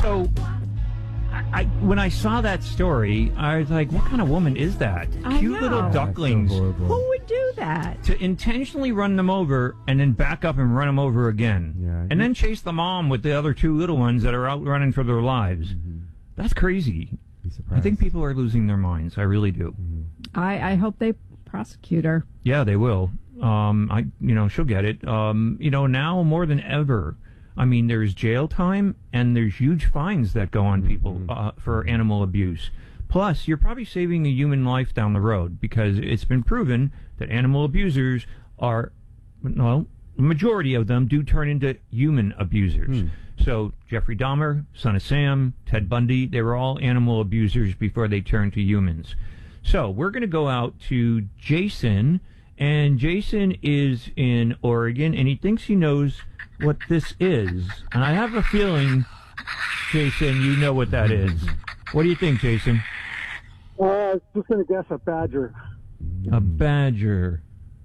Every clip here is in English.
So, when I saw that story, I was like, what kind of woman is that? Cute little ducklings. So Who would do that? To intentionally run them over and then back up and run them over again. Yeah. And then chase the mom with the other two little ones that are out running for their lives. That's crazy. Be surprised. I think people are losing their minds. I really do. I hope they prosecute her. Yeah, they will. She'll get it. Now more than ever, I mean, there's jail time and there's huge fines that go on people for animal abuse. Plus, you're probably saving a human life down the road because it's been proven that animal abusers are, the majority of them do turn into human abusers. So Jeffrey Dahmer, Son of Sam, Ted Bundy, they were all animal abusers before they turned to humans. So we're going to go out to Jason, and Jason is in Oregon, and he thinks he knows what this is. And I have a feeling, Jason, you know what that is. What do you think, Jason? I was just going to guess a badger. A badger.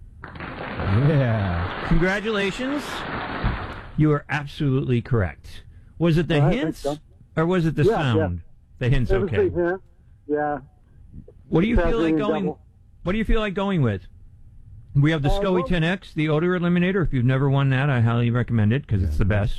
Yeah. Congratulations. You are absolutely correct. Was it the hints or was it the sound? The hints, It was okay. the hint. Yeah. What do you feel Badger like and going? devil. What do you feel like going with? We have the SCOE 10X, the odor eliminator. If you've never won that, I highly recommend it because it's the best.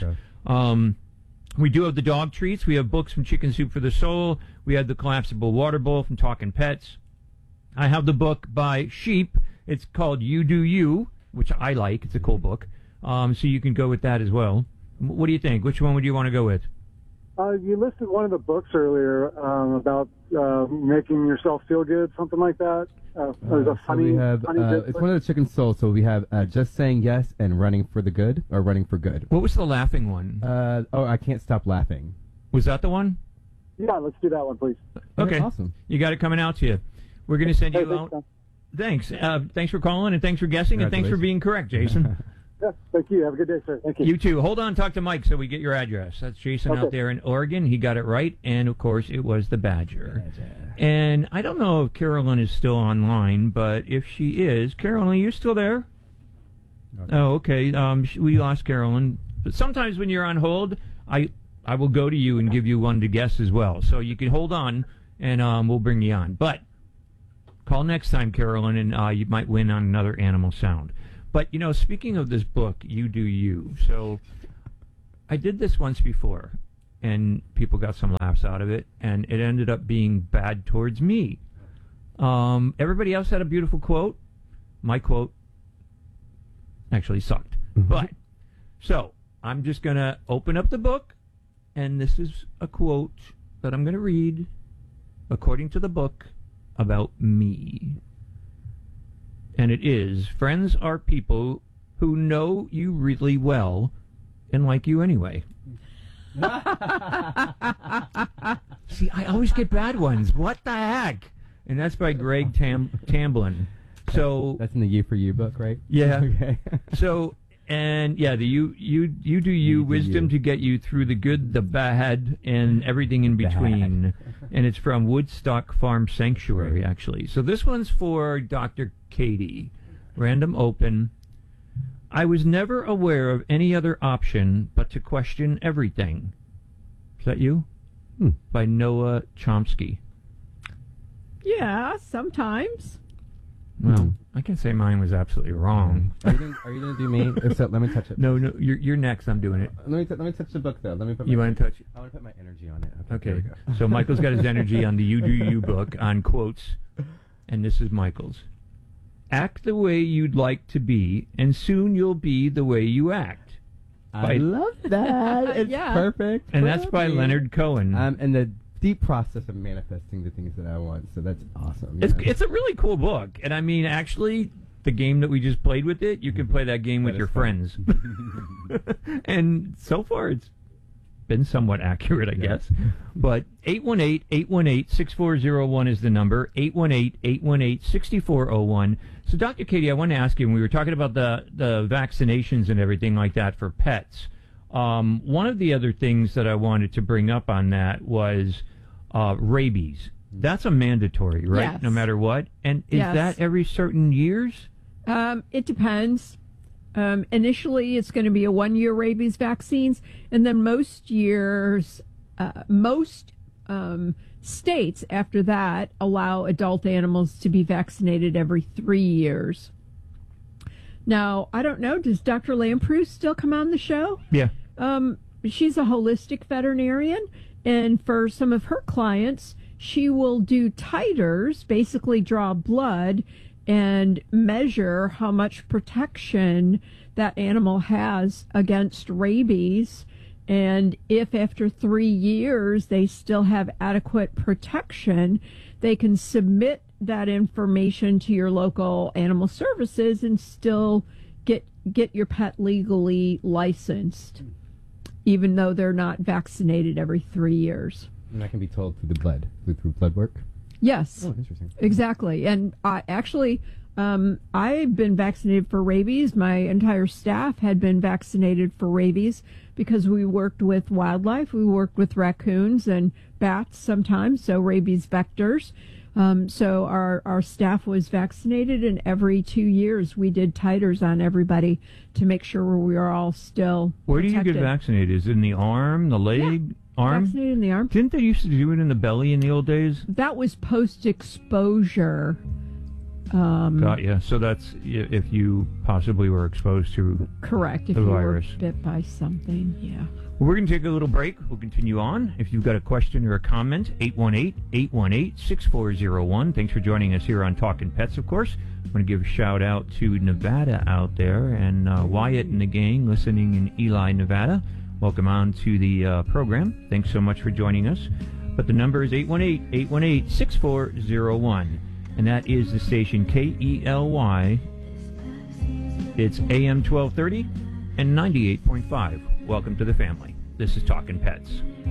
We do have the dog treats. We have books from Chicken Soup for the Soul. We have the collapsible water bowl from Talking Pets. I have the book by Sheep. It's called You Do You, which I like. It's a cool book. So you can go with that as well. What do you think? Which one would you want to go with? You listed one of the books earlier about making yourself feel good, something like that. There's a funny, we have, funny it's one of the Chicken Soul. So we have Just Saying Yes and Running for the Good, or Running for Good. What was the laughing one? I Can't Stop Laughing. Was that the one? Yeah, let's do that one, please. Okay. Awesome. You got it coming out to you. We're going to send you Hey, out. Thanks. Thanks for calling, and thanks for guessing, and thanks for being correct, Jason. Yeah, thank you. Have a good day, sir. Thank you. You too. Hold on, talk to Mike so we get your address. That's Jason out there in Oregon. He got it right, and of course it was the Badger. And I don't know if Carolyn is still online, but if she is, Carolyn, are you still there? Okay. Oh, okay. We lost Carolyn. But sometimes when you're on hold, I will go to you and give you one to guess as well. So you can hold on, and we'll bring you on. But call next time, Carolyn, and you might win on another animal sound. But, speaking of this book, You Do You, so I did this once before, and people got some laughs out of it, and it ended up being bad towards me. Everybody else had a beautiful quote. My quote actually sucked. But, so, I'm just going to open up the book, and this is a quote that I'm going to read, according to the book, about me. And it is, friends are people who know you really well and like you anyway. See, I always get bad ones. What the heck? And that's by Greg Tamblyn. So that's in the You for You book, right? Yeah. Okay. So, and yeah, the you do you wisdom to get you through the good, the bad, and everything in between. And it's from Woodstock Farm Sanctuary, actually. So this one's for Dr. Katie. Random open. I was never aware of any other option but to question everything. Is that you? By Noah Chomsky. Yeah, sometimes. Well, I can say mine was absolutely wrong. Are you gonna do me? Except, let me touch it. No, you're next. I'm doing it. Let me touch the book though. Let me put. You want to touch it? I want to put my energy on it. Okay. There we go. So Michael's got his energy on the You Do You book on quotes, and this is Michael's. Act the way you'd like to be, and soon you'll be the way you act. I love that. It's perfect. And that's by Leonard Cohen. And the deep process of manifesting the things that I want. So that's awesome. It's a really cool book. And I mean, actually, the game that we just played with it, you can play that game with your friends. And so far, it's been somewhat accurate, I guess. But 818-818-6401 is the number. 818-818-6401. So, Dr. Katie, I want to ask you, when we were talking about the vaccinations and everything like that for pets, one of the other things that I wanted to bring up on that was rabies. That's a mandatory, right? Yes. No matter what. And is that every certain years? It depends. Initially, it's going to be a 1-year rabies vaccines, and then most years, most states after that allow adult animals to be vaccinated every 3 years. Now, I don't know, does Dr. Lamprew still come on the show? Yeah. She's a holistic veterinarian, and for some of her clients, she will do titers, basically draw blood and measure how much protection that animal has against rabies. And if after 3 years they still have adequate protection, they can submit that information to your local animal services and still get your pet legally licensed, even though they're not vaccinated every 3 years. And that can be told through the blood, through blood work? Yes. Oh, interesting. Exactly. And I've been vaccinated for rabies. My entire staff had been vaccinated for rabies because we worked with wildlife. We worked with raccoons and bats sometimes, so rabies vectors. So our staff was vaccinated, and every 2 years we did titers on everybody to make sure we are all still Where do you protected. get vaccinated? Is it in the arm, the leg, arm? Vaccinated in the arm. Didn't they used to do it in the belly in the old days? That was post-exposure. Got you. So that's if you possibly were exposed to. Correct. If The you virus. were bit by something, yeah. We're going to take a little break. We'll continue on. If you've got a question or a comment, 818-818-6401. Thanks for joining us here on Talkin' Pets, of course. I want to give a shout out to Nevada out there and Wyatt and the gang listening in Ely, Nevada. Welcome on to the program. Thanks so much for joining us. But the number is 818-818-6401. And that is the station KELY. It's AM 1230 and 98.5. Welcome to the family. This is Talkin' Pets.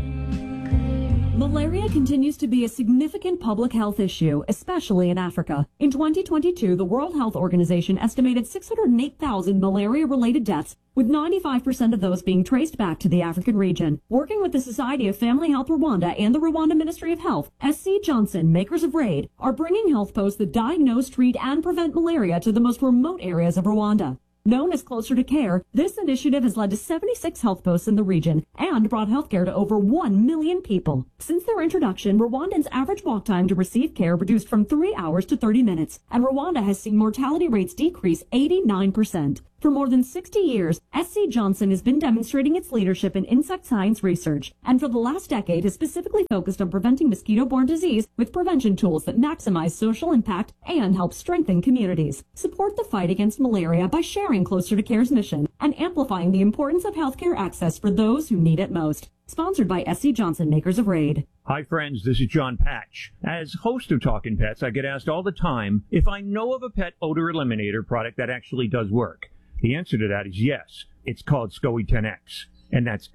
Malaria continues to be a significant public health issue, especially in Africa. In 2022, the World Health Organization estimated 608,000 malaria-related deaths, with 95% of those being traced back to the African region. Working with the Society of Family Health Rwanda and the Rwanda Ministry of Health, SC Johnson, makers of RAID, are bringing health posts that diagnose, treat, and prevent malaria to the most remote areas of Rwanda. Known as Closer to Care, this initiative has led to 76 health posts in the region and brought healthcare to over 1 million people. Since their introduction, Rwandans' average walk time to receive care reduced from 3 hours to 30 minutes, and Rwanda has seen mortality rates decrease 89%. For more than 60 years, SC Johnson has been demonstrating its leadership in insect science research, and for the last decade has specifically focused on preventing mosquito-borne disease with prevention tools that maximize social impact and help strengthen communities. Support the fight against malaria by sharing Closer to Care's mission and amplifying the importance of healthcare access for those who need it most. Sponsored by SC Johnson, makers of RAID. Hi, friends. This is John Patch. As host of Talkin' Pets, I get asked all the time if I know of a pet odor eliminator product that actually does work. The answer to that is yes. It's called SCOE 10X, and that's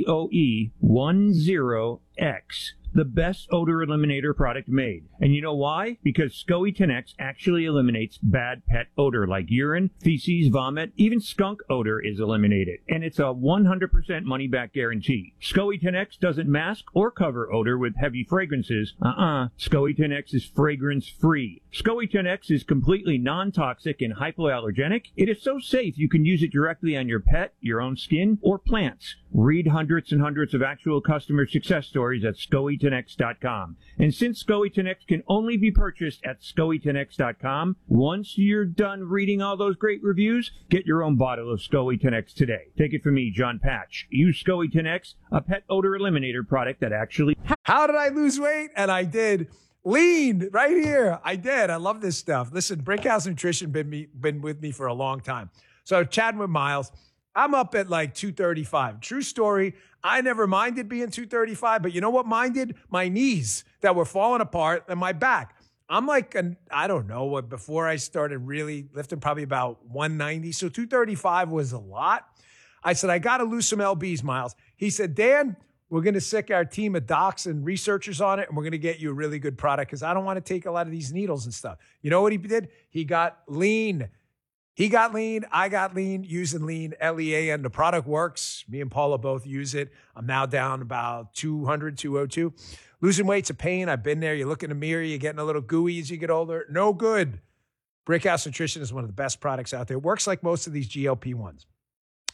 SCOE10X. The best odor eliminator product made. And you know why? Because SCOE 10X actually eliminates bad pet odor like urine, feces, vomit, even skunk odor is eliminated. And it's a 100% money-back guarantee. SCOE 10X doesn't mask or cover odor with heavy fragrances. SCOE 10X is fragrance-free. SCOE 10X is completely non-toxic and hypoallergenic. It is so safe you can use it directly on your pet, your own skin, or plants. Read hundreds and hundreds of actual customer success stories at SCOE10X.com. And since SCOE 10X can only be purchased at SCOE10X.com, once you're done reading all those great reviews, get your own bottle of SCOE 10X today. Take it from me, John Patch. Use SCOE 10X, a pet odor eliminator product that actually... How did I lose weight? And I did. Lean right here. I did. I love this stuff. Listen, Brickhouse Nutrition been with me for a long time. So chatting with Miles, I'm up at like 235. True story. I never minded being 235, but you know what minded? My knees that were falling apart and my back. I'm like, I don't know what, before I started really lifting, probably about 190. So 235 was a lot. I said, I got to lose some LBs, Miles. He said, Dan, we're going to sick our team of docs and researchers on it, and we're going to get you a really good product because I don't want to take a lot of these needles and stuff. You know what he did? He got lean. He got lean. I got lean using lean, Lean. The product works. Me and Paula both use it. I'm now down about 200, 202. Losing weight's a pain. I've been there. You look in the mirror, you're getting a little gooey as you get older. No good. Brickhouse Nutrition is one of the best products out there. It works like most of these GLP-1s.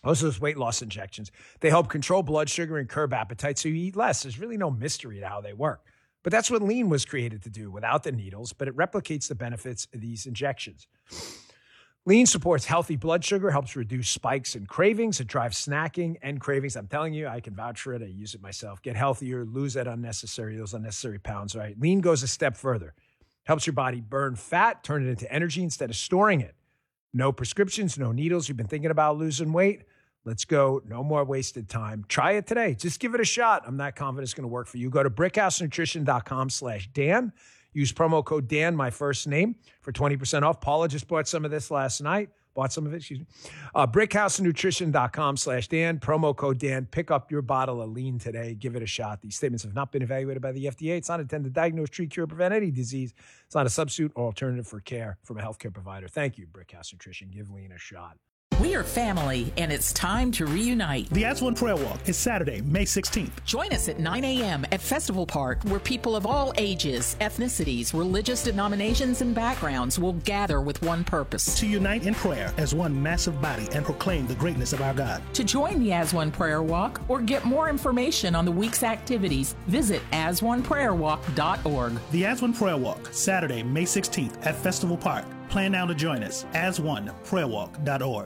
Those are those weight loss injections. They help control blood sugar and curb appetite so you eat less. There's really no mystery to how they work. But that's what Lean was created to do without the needles, but it replicates the benefits of these injections. Lean supports healthy blood sugar, helps reduce spikes and cravings. It drives snacking and cravings. I'm telling you, I can vouch for it. I use it myself. Get healthier, lose those unnecessary pounds, right? Lean goes a step further. Helps your body burn fat, turn it into energy instead of storing it. No prescriptions, no needles. You've been thinking about losing weight? Let's go. No more wasted time. Try it today. Just give it a shot. I'm not confident it's going to work for you. Go to brickhousenutrition.com/Dan. Use promo code Dan, my first name, for 20% off. Paula just bought some of this last night. brickhousenutrition.com/Dan. Promo code Dan. Pick up your bottle of Lean today. Give it a shot. These statements have not been evaluated by the FDA. It's not intended to diagnose, treat, cure, prevent any disease. It's not a substitute or alternative for care from a healthcare provider. Thank you, Brickhouse Nutrition. Give Lean a shot. We are family, and it's time to reunite. The As One Prayer Walk is Saturday, May 16th. Join us at 9 a.m. at Festival Park, where people of all ages, ethnicities, religious denominations, and backgrounds will gather with one purpose. To unite in prayer as one massive body and proclaim the greatness of our God. To join the As One Prayer Walk or get more information on the week's activities, visit asoneprayerwalk.org. The As One Prayer Walk, Saturday, May 16th at Festival Park. Plan now to join us. asoneprayerwalk.org.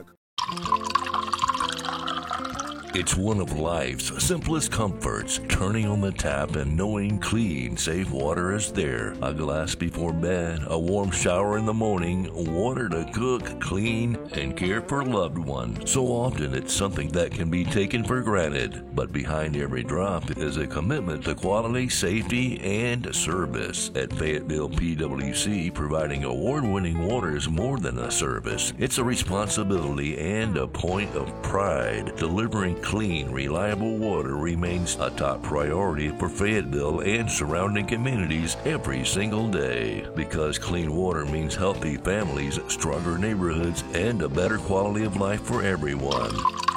It's one of life's simplest comforts, turning on the tap and knowing clean, safe water is there. A glass before bed, a warm shower in the morning, water to cook, clean, and care for loved ones. So often it's something that can be taken for granted, but behind every drop is a commitment to quality, safety, and service. At Fayetteville PWC, providing award-winning water is more than a service. It's a responsibility and a point of pride. Delivering clean, reliable water remains a top priority for Fayetteville and surrounding communities every single day. Because clean water means healthy families, stronger neighborhoods, and a better quality of life for everyone.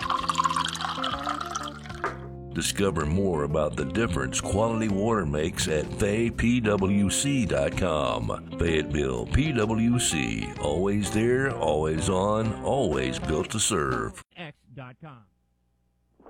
Discover more about the difference quality water makes at faypwc.com. Fayetteville PWC. Always there, always on, always built to serve. X.com.